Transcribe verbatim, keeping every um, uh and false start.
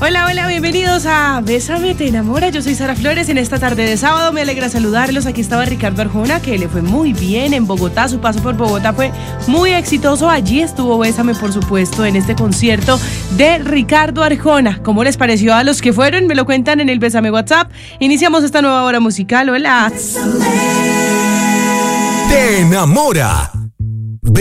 Hola, hola, bienvenidos a Bésame, te enamora. Yo soy Sara Flores. En esta tarde de sábado me alegra saludarlos. Aquí estaba Ricardo Arjona, que le fue muy bien en Bogotá. Su paso por Bogotá fue muy exitoso. Allí estuvo Bésame, por supuesto, en este concierto de Ricardo Arjona. ¿Cómo les pareció a los que fueron? Me lo cuentan en el Bésame WhatsApp. Iniciamos esta nueva hora musical. Hola. Te enamora.